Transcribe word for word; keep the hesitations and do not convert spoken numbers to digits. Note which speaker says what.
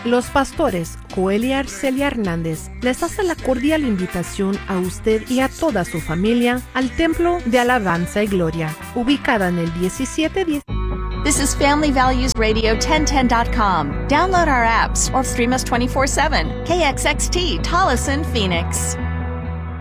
Speaker 1: Los pastores Joel y Arcelia Hernández les hacen la cordial invitación a usted y a toda su familia al Templo de Alabanza y Gloria, ubicada en el diecisiete diez.
Speaker 2: This is Family Values Radio ten ten dot com. Download our apps or stream us twenty-four seven. K X X T, Tolleson, Phoenix.